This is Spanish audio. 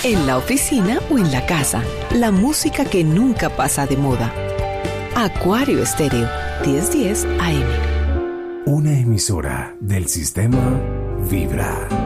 en la oficina o en la casa. La música que nunca pasa de moda. Acuario Estéreo, 1010 AM. Una emisora del sistema Vibra.